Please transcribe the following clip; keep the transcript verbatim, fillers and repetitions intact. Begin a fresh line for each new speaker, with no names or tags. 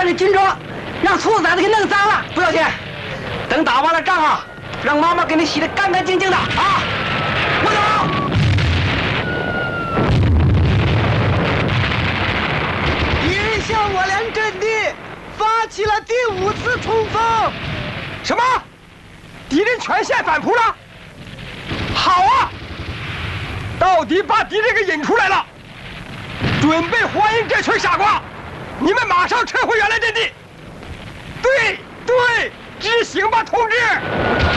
的军装，让粗崽子给弄脏了，不要紧。等打完了仗啊，让妈妈给你洗得干干净净的啊！我走。敌人向我连阵地发起了第五次冲锋。什么？敌人全线反扑了？好啊！到底把敌人给引出来了。准备欢迎这群傻瓜！你们马上撤回原来阵地。对对，执行吧，同志。